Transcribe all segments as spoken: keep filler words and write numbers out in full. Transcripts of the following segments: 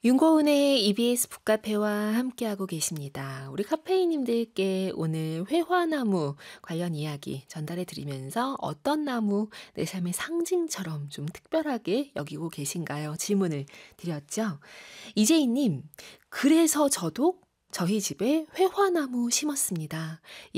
윤고은의 이비에스 북카페와 함께하고 계십니다. 우리 카페이님들께 오늘 회화나무 관련 이야기 전달해 드리면서 어떤 나무 내 삶의 상징처럼 좀 특별하게 여기고 계신가요? 질문을 드렸죠. 이재희님, 그래서 저도 저희 집에 회화나무 심었습니다.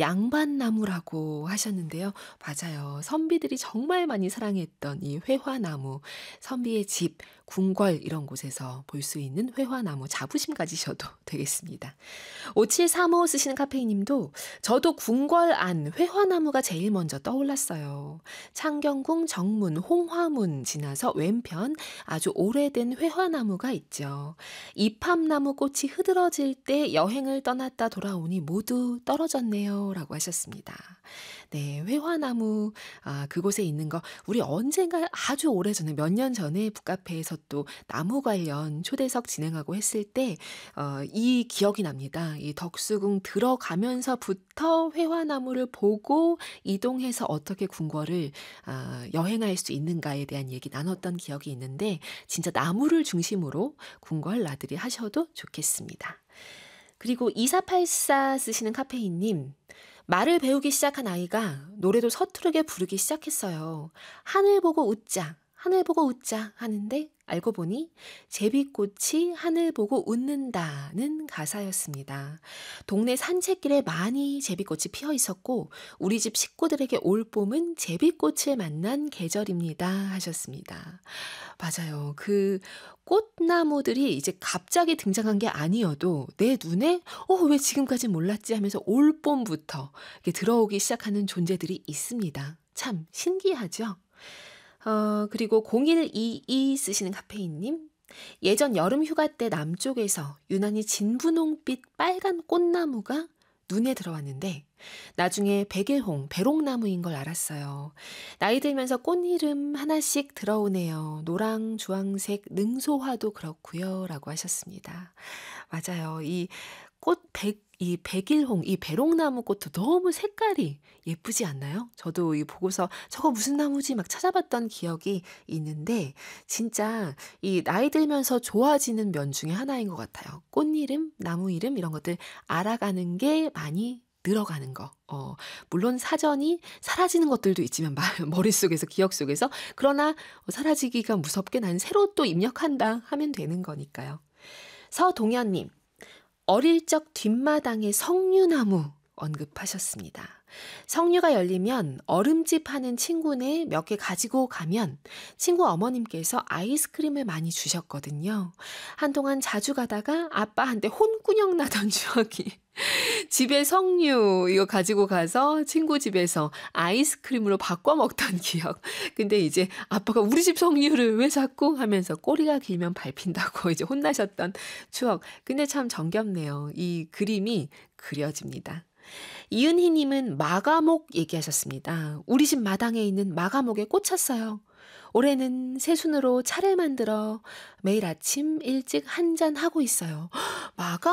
양반나무라고 하셨는데요. 맞아요. 선비들이 정말 많이 사랑했던 이 회화나무, 선비의 집, 궁궐 이런 곳에서 볼 수 있는 회화나무 자부심 가지셔도 되겠습니다. 오칠삼오 쓰시는 카페이님도 저도 궁궐 안 회화나무가 제일 먼저 떠올랐어요. 창경궁 정문 홍화문 지나서 왼편 아주 오래된 회화나무가 있죠. 이팝나무 꽃이 흐드러질 때 여행을 떠났다 돌아오니 모두 떨어졌네요 라고 하셨습니다. 네, 회화나무 아, 그곳에 있는 거 우리 언젠가 아주 오래전에 몇 년 전에 북카페에서 또 나무 관련 초대석 진행하고 했을 때 어, 이 기억이 납니다. 이 덕수궁 들어가면서부터 회화나무를 보고 이동해서 어떻게 궁궐을 어, 여행할 수 있는가에 대한 얘기 나눴던 기억이 있는데 진짜 나무를 중심으로 궁궐 나들이 하셔도 좋겠습니다. 그리고 이사팔사 쓰시는 카페인님, 말을 배우기 시작한 아이가 노래도 서투르게 부르기 시작했어요. 하늘 보고 웃자, 하늘 보고 웃자 하는데 알고 보니 제비꽃이 하늘 보고 웃는다는 가사였습니다. 동네 산책길에 많이 제비꽃이 피어 있었고 우리 집 식구들에게 올 봄은 제비꽃을 만난 계절입니다 하셨습니다. 맞아요. 그 꽃나무들이 이제 갑자기 등장한 게 아니어도 내 눈에 어, 왜 지금까지 몰랐지 하면서 올 봄부터 이렇게 들어오기 시작하는 존재들이 있습니다. 참 신기하죠? 어, 그리고 공일이이 쓰시는 카페인님. 예전 여름 휴가 때 남쪽에서 유난히 진분홍빛 빨간 꽃나무가 눈에 들어왔는데 나중에 백일홍, 배롱나무인 걸 알았어요. 나이 들면서 꽃 이름 하나씩 들어오네요. 노랑, 주황색, 능소화도 그렇고요 라고 하셨습니다. 맞아요. 이 꽃 백, 이 백일홍, 이 배롱나무 꽃도 너무 색깔이 예쁘지 않나요? 저도 이 보고서 저거 무슨 나무지 막 찾아봤던 기억이 있는데 진짜 이 나이 들면서 좋아지는 면 중에 하나인 것 같아요. 꽃 이름, 나무 이름 이런 것들 알아가는 게 많이 늘어가는 거. 어, 물론 사전이 사라지는 것들도 있지만 머릿속에서 기억 속에서 그러나 사라지기가 무섭게 난 새로 또 입력한다 하면 되는 거니까요. 서동현님. 어릴 적 뒷마당에 석류나무 언급하셨습니다. 석류가 열리면 얼음집 하는 친구네 몇 개 가지고 가면 친구 어머님께서 아이스크림을 많이 주셨거든요. 한동안 자주 가다가 아빠한테 혼꾸녕 나던 추억이 집에 석류 이거 가지고 가서 친구 집에서 아이스크림으로 바꿔 먹던 기억. 근데 이제 아빠가 우리 집 석류를 왜 자꾸 하면서 꼬리가 길면 밟힌다고 이제 혼나셨던 추억. 근데 참 정겹네요. 이 그림이 그려집니다. 이은희님은 마가목 얘기하셨습니다. 우리 집 마당에 있는 마가목에 꽂혔어요. 올해는 새순으로 차를 만들어 매일 아침 일찍 한잔 하고 있어요. 마가